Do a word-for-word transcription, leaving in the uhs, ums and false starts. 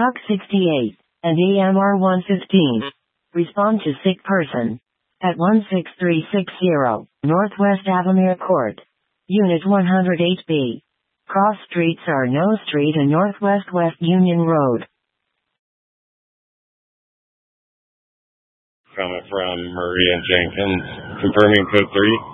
Buck sixty-eight, and E M R one fifteen. Respond to sick person. At one six three six zero, Northwest Avamere Court. Unit one oh eight B. Cross streets are No Street and Northwest West Union Road. Comment from Maria Jenkins, confirming code three.